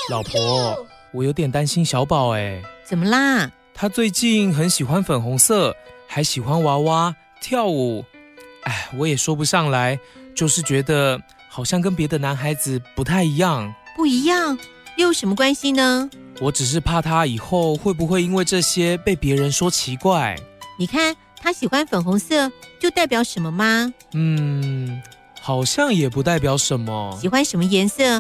老婆，我有点担心小宝哎。 怎么啦？ 他最近很喜欢粉红色，还喜欢娃娃跳舞。我也说不上来，就是觉得好像跟别的男孩子不太一样。 不一样？又有什么关系呢？ 我只是怕他以后会不会因为这些被别人说奇怪。 你看他喜欢粉红色，就代表什么吗？ 好像也不代表什么。 喜欢什么颜色